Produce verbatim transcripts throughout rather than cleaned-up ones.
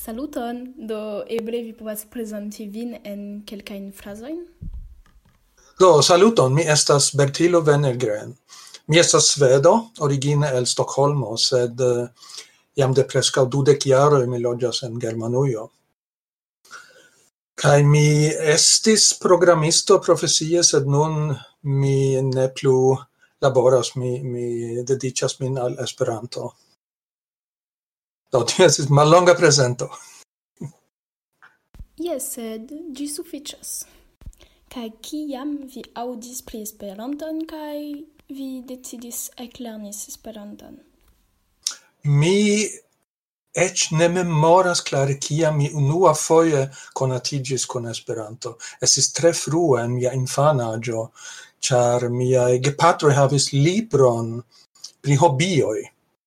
Saluton, do eble vi povas prezenti vin en kelkajn frazojn? Do, saluton, mi estas Bertilo Wennergren. Mi estas svedo, origine el Stockholmo, sed uh, jam de preskaŭ dudek jaroj mi loĝas en Germanujo. Kaj mi estis programisto profesie, sed nun mi ne plu laboras, mi, mi dediĉas min al Esperanto. Do, tio estis mallonga prezento. Jes, sed ĝi sufiĉas. Kaj kiam vi aŭdis pri Esperanton kaj vi decidis eklernis Esperanton? Mi eĉ ne memoras klare kiam mi unua foje konatiĝis kun Esperanto. Estis tre frue en mia infanaĝo, ĉar miaj gepatroj havis libron pri hobioj,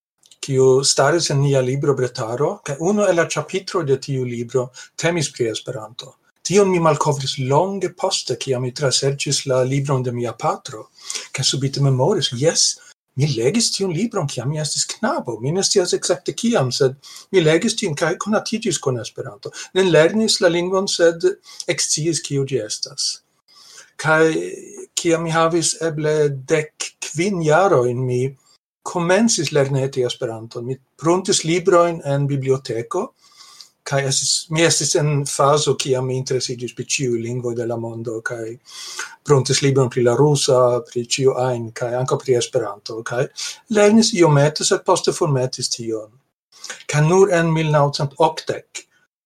kiu staris en nia librobretaro, kaj unu el la ĉapitroj de tiu libro temis pri Esperanto. Tion mi malkovris longe poste, kiam mi traserĉis la libron de mia patro, kaj subite memoris, jes, mi legis tiun libron, kiam mi estis knabo. Mi ne scias ekzakte kiam, sed mi legis tion kaj konatiĝis kun Esperanto. Ne lernis la lingvon, sed eksciis kiu ĝi estas. Kaj kiam mi havis eble dek kvin jarojn, mi komencis lerneti Esperanton. Mi pruntis librojn en biblioteko, kaj estis, mi estis en fazo kiam mi interesiĝis pri ĉiuj lingvoj de la mondo, kaj pruntis libron pri la rusa, pri ĉio ajn, kaj ankaŭ pri Esperanto, kaj lernis iomete, sed poste formetis tion. Kaj nur en mil naŭcent okdek,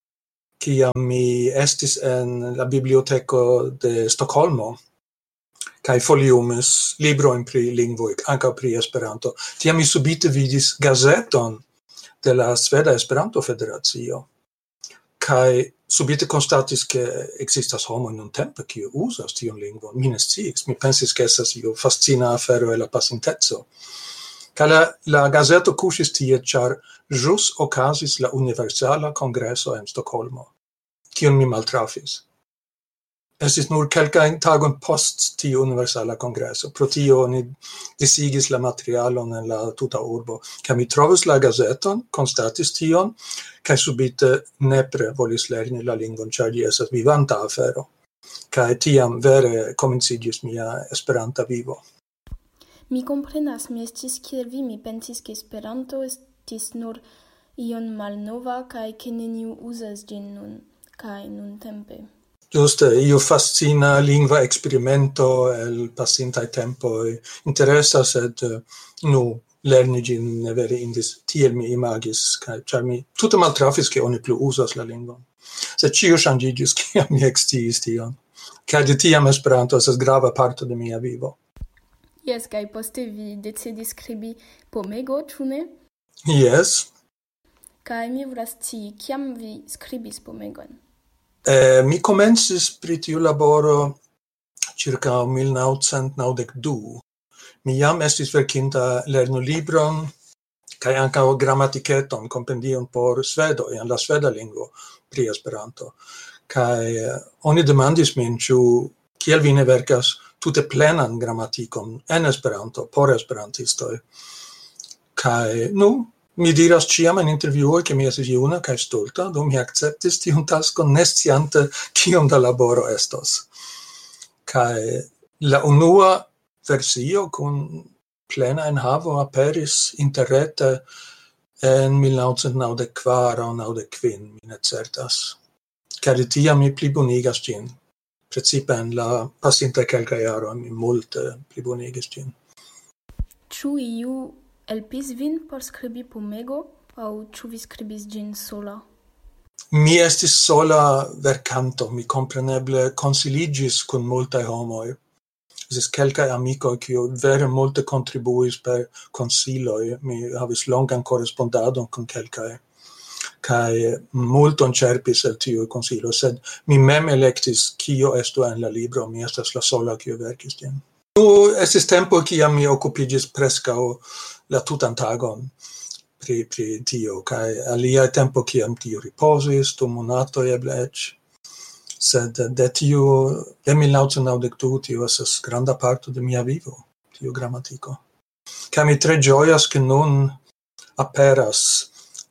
kiam mi estis en la biblioteko de Stokholmo, kaj foliumis librojn pri lingvoj, ankaŭ pri Esperanto, tiam mi subite vidis gazeton de la Sveda Esperanto-Federacio, kaj subite konstatis, ke ekzistas homoj nuntempe, kiuj uzas tiun lingvon. Mi ne sciis, mi pensis, ke estas io fascina afero el la pasinteco. Kaj la, la gazeto kuŝis tie, ĉar ĵus okazis la Universala Kongreso en Stokholmo, kiun mi maltrafis. Estis nur kelkajn tagojn post tiu Universala Kongreso. Pro tio oni disigis la materialon en la tuta urbo. Kaj mi trovis la gazeton, konstatis tion, kaj subite nepre volis lerni la lingvon, ĉar ĝi estas vivanta afero. Kaj tiam vere komenciĝis mia Esperanta vivo. Mi komprenas, mi estis kiel vi, mi pensis, ke Esperanto estis nur ion malnova kaj ke neniu uzas ĝin nun kaj nuntempe. Giuste, io fascina lingva experimento el pasintai tempoi. Interessa, sed nu, lerni gin ne vere indis, tiel mi imagis, char mi tutte maltrafis che oni plu usas la lingvon. Sed cio changigis, ciam mi extiis tion. Kaj de tiam Esperanto estas grava parto de mia vivo. Yes, kaj poste vi decidis skribi Pomego, ĉu ne? Yes. Kaj mi volas scii, kiam vi skribis Pomegon? Eh, mi comencis pri tiu laboro circa mil naŭcent naŭdek du. Mi jam estis verkinta lernolibron kaj ankaŭ gramatiketon, kompendion por svedoj en la sveda lingvo pri Esperanto. Kaj eh, oni demandis min, ĉu kiel vi ne verkas tute plenan gramatikon en Esperanto por esperantistoj. Kaj nu, mi diras ciam en intervjuoj, ke mi estis juna kaj stulta, do mi akceptis tiun taskon ne sciante kiom da laboro estos. Kaj la unua versio kun plena enhavo aperis interrete en mil naŭcent naŭdek kvar aŭ naŭdek kvin, mi ne certas. Kaj de tiam mi plibonigas ĝin. Precipe en la pasintaj kelkaj jaroj mi multe plibonigis ĝin. Ĉu iu helpis vin por skribi Pomego, aŭ ĉu vi skribis ĝin sola? Mi estis sola verkanto, mi kompreneble konsiliĝis kun multaj homoj. Estis kelkaj amikoj, kiuj vere multe kontribuis per konsiloj. Mi havis longan korespondadon kun kelkaj, kaj multon ĉerpis el tiuj konsiloj, sed mi mem elektis kio estu en la libro, mi estas la sola, kiu verkis ĝin. Nu, estis tempo kiam mi okupiĝis preskaŭ la tutan tagon pri, pri tio, kaj alia tempo kiam tio riposis, du monatoj eble eĉ. Sed de tiu, de mil naŭcent naŭdek du, tio estas granda parto de mia vivo, tiu gramatiko. Kaj mi tre ĝojas, ke nun aperas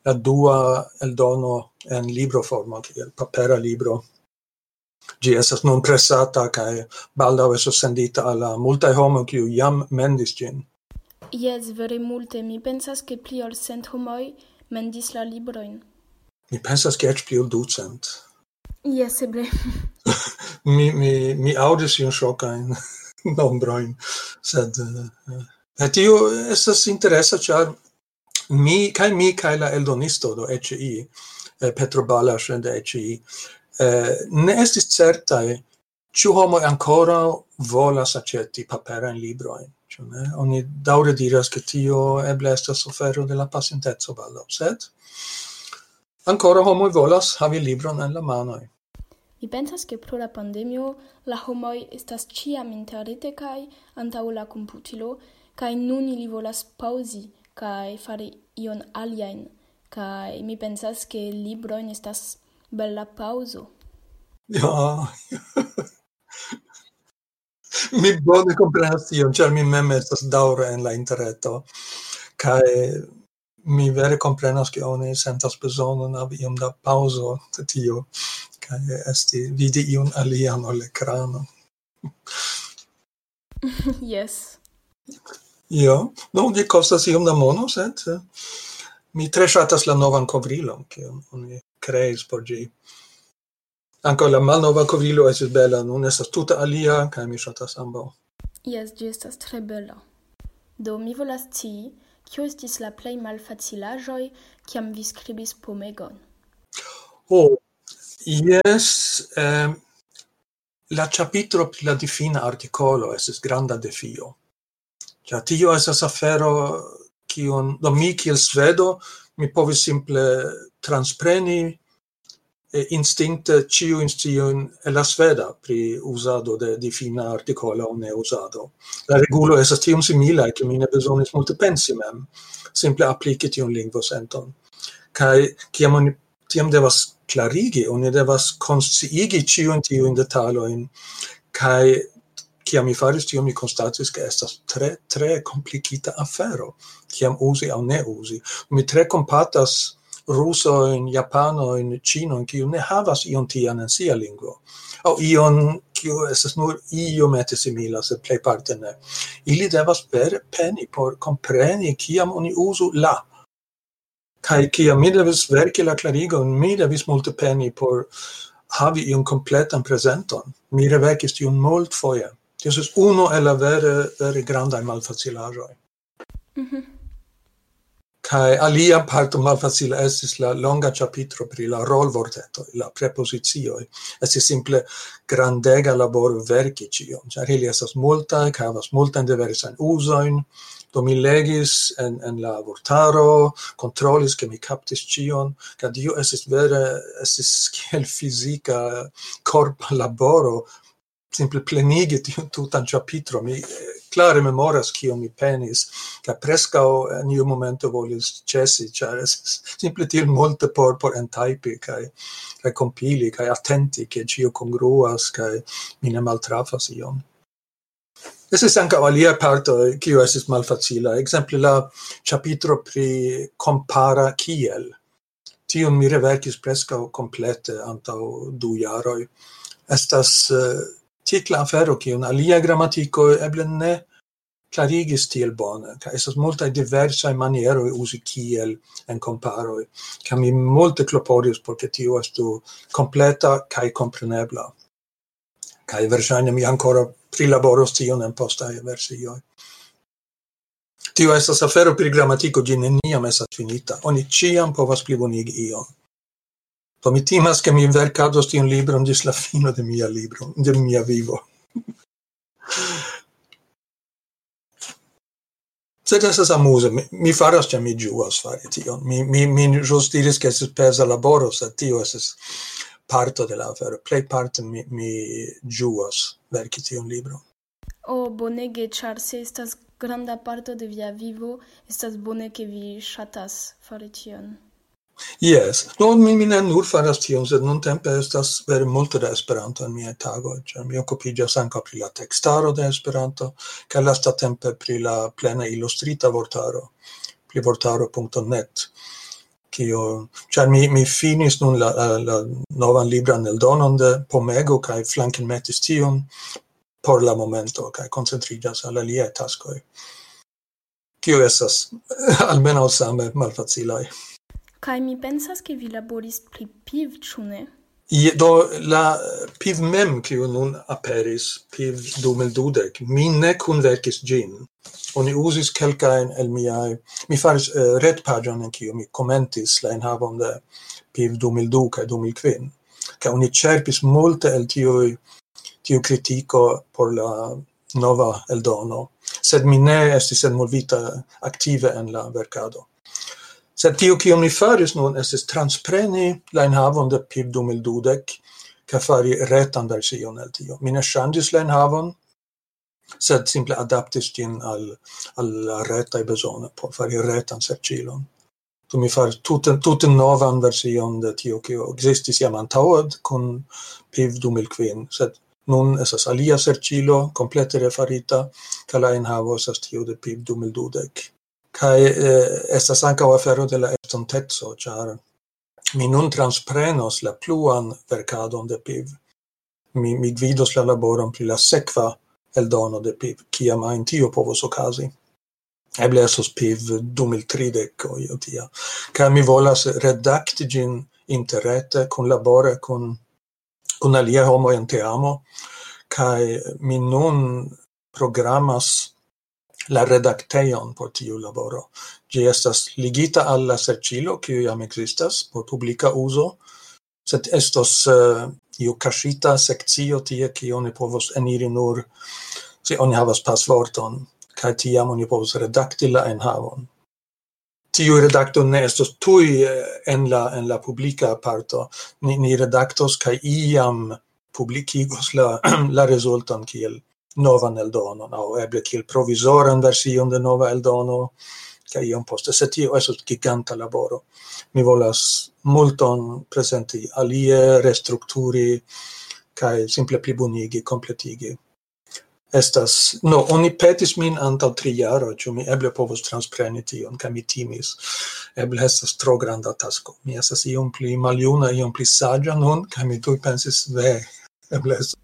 la dua el dono en libro forma, el papera libro. Gi estas non pressata, kai baldaŭ estos sendita alla multaj homo kiu jam mendis ĝin. Yes, vere multe. Mi pensas ke pli ol cent homoj mendis la librojn. Mi pensas ke eĉ pli ol ducent. Yes, eble. mi mi mi aŭdis iun ŝokajn nombrojn, sed uh, tio estas interesa, ĉar mi kaj mi kaj la eldonisto do E C I, eh, Petro Balas de E C I, eh, ne estis certaj ĉu homoj ankoraŭ volas aĉeti paperajn librojn. Ĉu ne? Oni daŭre diras ke tio eble estas sufero de la pasinteco baldaŭ, sed ankoraŭ homoj volas havi libron en la manoj. Mi pensas ke pro la pandemio la homoj estas ĉiam interrete kaj antaŭ la komputilo, kaj nun ili volas paŭzi kaj fari ion aliajn, kaj mi pensas ke librojn estas bela paŭzo. Ja, mi bone komprenas tion, ĉar mi mem estas daŭre en la interreto, kaj mi vere komprenas ke oni sentas bezonon havi iom da paŭzo de tio, kaj esti vidi iun alian ol ekrano. Yes. Ja, no, ĝi kostas iom da mono, sed eh, mi tre ŝatas la novan kovrilon, kiun oni kreis por ĝi. Ankaŭ la malnova kovrilo estis bela, nun estas tuta alia, kaj mi ŝatas ambaŭ. Yes, ĝi estas tre bela. Do mi volas scii, kio estis la plej malfacilaĵoj, kiam vi skribis Pomegon? Oh, yes, eh, la ĉapitro pri la difina artikolo estis granda defio. Ĉar tio estas afero kiun do mi kiel svedo mi povis simple transpreni eh, instinkte ĉiujn sciojn el la sveda pri uzado de difina artikolo aŭ ne uzado. La regulo estas tiom similaj, ke mi ne bezonis multe pensi mem, simple apliki tiun lingvosenton. Kaj kiam oni tiam devas klarigi, oni devas konsciigi ĉiujn tiujn detalojn, kaj kiam mi faris tio, mi konstatis ke estas tre, tre komplikita afero, kiam uzi aŭ ne uzi. Mi tre kompatas rusojn, japanojn, ĉinojn, kiu ne havas ion tian en sia lingvo, aŭ ion kiu estas nur iomete simila, sed plejparte ne. Ili devas vere peni por kompreni kiam oni uzu la. Kaj kiam mi devis verki la klarigon, mi devis multe peni por havi iun kompletan prezenton. Mi revekis tion multfoje. Tio estas unu el la vere, vere grandaj malfacilaĵoj. Mhm. Kaj alia parto malfacila estis la longa ĉapitro pri la rolvortetoj, la prepozicioj. Estis simple grandega laboro verki ĉion, ĉar ili estas multaj kaj havas multajn diversajn uzojn. Do mi legis en, en la vortaro, kontrolis ke mi kaptis ĉion, kaj tio estis vere estis kiel fizika korpa laboro, simple plenigi tiun tutan ĉapitro. Mi klare memoras kion mi penis, kaj preskaŭ en iu momento volis ĉesi, ĉar estis simple tiel multe por por entajpi kaj kaj kompili kaj atenti ke ĉio kongruas kaj mi ne maltrafas ion. Estis ankaŭ alia parto kiu estis malfacila, ekzemple la ĉapitro pri kompara kiel. Tion mi reverkis preskaŭ komplete antaŭ du jaroj. Estas uh, tikla afero kiun alia gramatiko eble ne klarigis tiel bone, kaj estas multaj diversaj manieroj uzi kiel en komparoj, kaj mi multe klopodis por ke tio estu kompleta kaj komprenebla. Kaj verŝajne mi ankoraŭ prilaboros tion en postaj versioj. Tio estas afero pri gramatiko, ĝi neniam estas finita. Oni ĉiam povas plibonigi ion. Do mi timas ke mi verkados tiun libron ĝis la fino de mia libro, de mia vivo. Sed estas amuze, mi, mi faras ĉar mi ĝuas fari tion. Mi, mi, mi ĵus diris ke estis peza laboro, sed tio estas parto de la afero. Plejparte mi, mi ĝuas verki tiun libron. Oh, bonege, ĉar se estas granda parto de via vivo, estas bone ke vi ŝatas fari tion. Yes, no, mi, mi ne nur faras tion, sed nuntempe estas vere multe da Esperanto en miaj tagoj, ĉar mi okupiĝas ankaŭ pri la tekstaro de Esperanto, kaj lastatempe pri la plena ilustrita vortaro, pri vortaro punkto net. Kio, cioè mi, mi finis nun la, la, la novan libran el donon de Pomego, kai flanken metis tion por la momento, kai concentrigas al aliae taskoi. Kio estas almeno same malfacilai. Kai mi pensas che vi laboris pri piv, ĉu ne? Je, do la piv mem, kiu nun aperis, piv du mil dudek, mi ne kunverkis gin. Oni usis kelkajn el miaj, mi faris uh, retpaĝon en kiu mi komentis la enhavon de piv du mil du kaj du mil kvin. Kaj oni ĉerpis multe el tiuj tiu kritiko por la nova eldono, sed mi ne estis envolvita aktive en la verkado. Sed tio kion mi faris nun estis transpreni la enhavon de piv du mil dudek kaj fari retan version el tio. Mi ne ŝanĝis la enhavon, sed simple adaptis ĝin al, al la retaj bezonoj por fari retan serĉilon. Do mi faris tute, tute novan version de tio kio ekzistis jam antaŭe kun piv du mil kvin, sed nun estas alia serĉilo komplete refarita kaj la enhavo estas tio de piv du mil dudek. Kaj eh, estas ankaŭ afero de la estonteco, ĉar mi nun transprenos la pluan verkadon de piv. Mi, mi gvidos la laboron pri la sekva eldono de piv, kiam ajn tio povos okazi. Eble estos piv du mil tridek o io tia. Kaj mi volas redakti ĝin interrete, kunlabore kun kun aliaj homoj en teamo, kaj mi nun programas la redaktejon por tiu laboro. Ĝi estas ligita al la serĉilo, kiu jam ekzistas por publika uzo, sed estos uh, iu kaŝita sekcio tie, kie oni povos eniri nur se oni havas pasvorton, kaj tiam oni povos redakti la enhavon. Tiu redakto ne estos tuj en la en la publika parto. Ni, ni redaktos kaj iam publikigos la la rezulton kiel novan eldonon, aŭ eble kiel provizoran version de nova eldono, kaj iom poste. Sed tio estos giganta laboro. Mi volas multon presenti alie, restrukturi kaj simple plibonigi, kompletigi. Estas, no, oni petis min antaŭ tri jaroj, ĉu mi eble povos transpreni tion, kaj mi timis. Eble estas tro granda tasko. Mi estas iom pli maljuna, iom pli saĝa nun, kaj mi tuj pensis, ve, eble estas.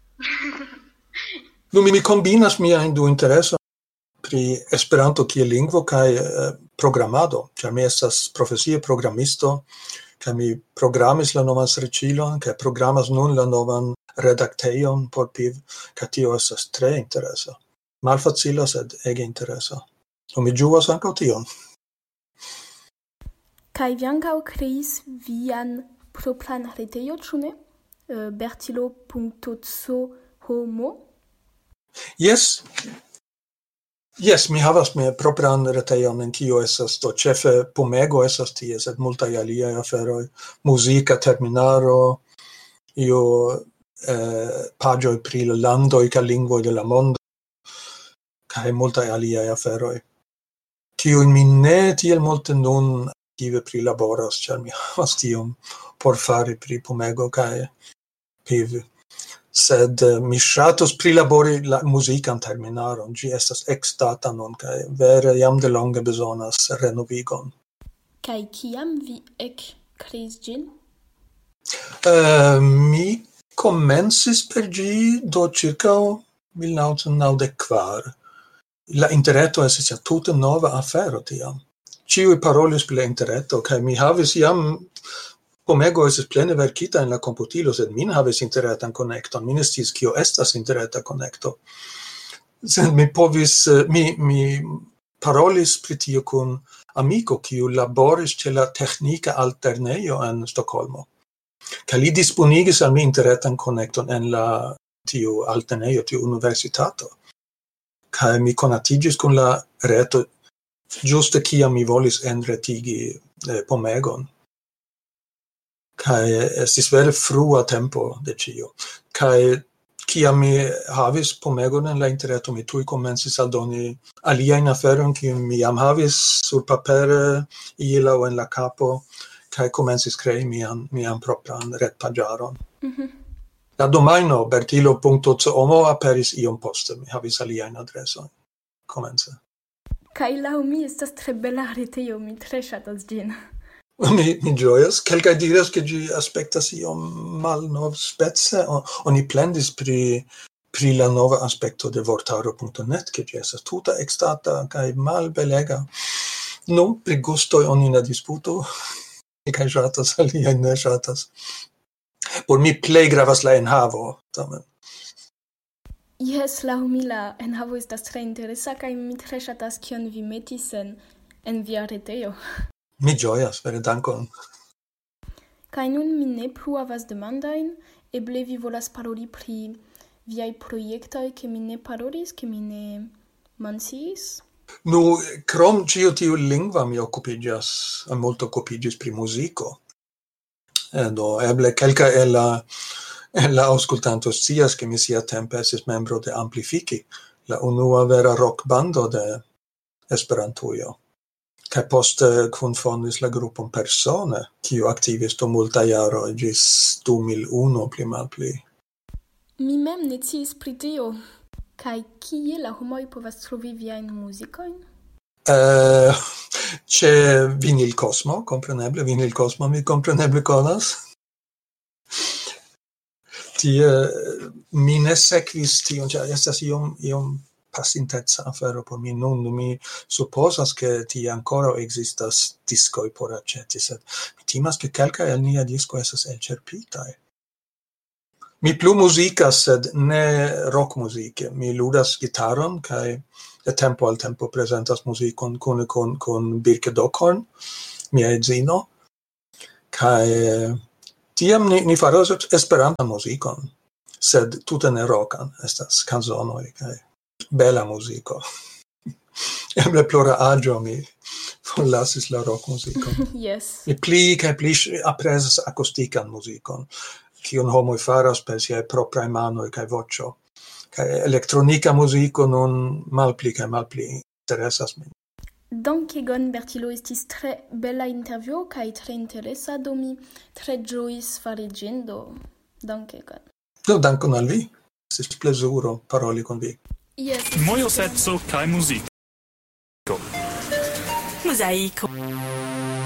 Nu, mi, mi kombinas miajn du interesojn pri Esperanto kiel lingvo kaj eh, programado, ĉar mi estas profesie programisto, kaj mi programis la novan serĉilon, kaj programas nun la novan redaktejon por piv, kaj tio estas tre interesa. Malfacila, sed ege interesa. Do mi ĝuas ankaŭ tion. Kaj vi ankaŭ kreis vian propran retejo, ĉu ne? Uh, bertilo punkto co homo. Yes. Yes, mi havas mia propran retejon en kiu estas do ĉefe Pomego estas tie, sed multaj aliaj aferoj, muzika terminaro, io eh, paĝoj pri la landoj kaj lingvoj de la mondo, kaj multaj aliaj aferoj, kiujn mi ne tiel multe nun aktive prilaboras, ĉar mi havas tiom por fari pri Pomego kaj piv. Sed uh, mi ŝatus prilabori la muzikan terminaron. Ĝi estas ekstata nun kaj vere jam de longe bezonas renovigon. Kaj kiam vi ekkreis ĝin? Uh, mi komencis per ĝi do ĉirkaŭ mil naŭcent naŭdek kvar. La interreto estis ja tute nova afero tiam. Ĉiuj parolis pri la interreto kaj mi havis jam Pomego estis plene verkita en la komputilo, sed min havis interretan konekton. Mi ne sciis kio estas interreta konekto. Sed mi povis, mi, mi parolis pri tio kun amiko, kiu laboris ĉe la teknika altlernejo en Stokholmo. Kaj li disponigis al mi interretan konekton en la tiu altlernejo, tiu universitato. Kaj mi konatiĝis kun la reto ĝuste kiam mi volis enretigi eh, Pomegon. Kai estis vere frua tempo de ĉio. Kai kiam mi havis Pomegon en la interreto, mi tuj komencis aldoni aliajn aferojn, kiujn mi jam havis surpapere ila aŭ en la kapo, kaj komencis krei mian, mian propran retpaĝaron. Mm-hmm. La domajno bertilo punkto com aperis iom poste. Mi havis aliajn adresojn komence. Kaj laŭ mi estas tre bela retejo, mi tre ŝatas ĝin. Mi, mi gioias. Quelcae diras che gi aspectas iom mal nov speze. Oni plendis pri, pri la nova aspecto de vortaro punto net, che gi estas tuta extata cae mal belega. Nu, pri gustoi oni ne disputu. Mi cae shatas, aliai ne shatas. Por mi plei gravas la enhavo, tamen. Yes, la humila enhavo estas tre interesa, kaj mi tre ŝatas kion vi metis en, en via retejo. Mi gioias, vere dankon. Kaj nun mi ne plu havas demandojn, eble vi volas paroli pri viaj projektoj, ke mi ne parolis, ke mi ne menciis? Nu, krom cio tiu lingva mi occupigas, molto occupigas pri musico. E do, eble kelka el la en la auscultanto scias che mi sia tempe esis membro de Amplifiki, la unua vera rock bando de Esperantujo. Kaj poste kunfondis la grupon Persone, kiu aktivis dum multa jaro ĝis du mil unu pli malpli. Mi mem ne sciis pri tio. Kaj kie la homoj povas trovi viajn muzikojn? Uh, Ĉe Vinil Cosmo, kompreneble, Vinil Cosmo mi kompreneble konas. Tie mi ne sekvis tion, ĉar estas iom iom pasinteca afero por mi nun. Mi supposas che tie ancora existas discoi por aceti, sed mi timas che kelkaj el nia disco estas elĉerpitaj. Mi plu muzicas, sed ne rock muzike. Mi ludas gitaron kaj de tempo al tempo presentas muzikon kune kun kun Birke Dockhorn, mia edzino. Kaj tiam ni, ni faros esperantan muzikon, sed tute ne rockan, estas canzonoj kaj bela muziko. Eble plora aĝo mi forlasis la rock muzikon. Yes. Mi pli kaj pli aprezas akustikan muzikon, kiun homoj faras per siaj propraj manoj kaj voĉo. Kaj elektronika muziko nun malpli kaj malpli interesas min. Dankegon, Bertilo, estis tre bela intervjuo kaj tre interesa, do mi tre ĝojis fari ĝin, do dankegon. Do dankon al vi. Estis plezuro paroli kun vi. Yes. Mojo setso kaj muziko. Mosaico.